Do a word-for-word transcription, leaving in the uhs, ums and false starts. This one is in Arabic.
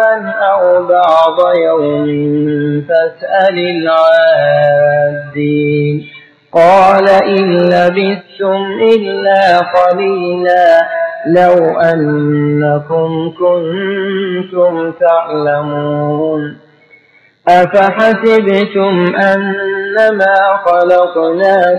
يوما أو بعض يوم فاسأل العادين قال إن لبثتم إلا قليلا لو أنكم كنتم تعلمون أفحسبتم أنما خلقناكم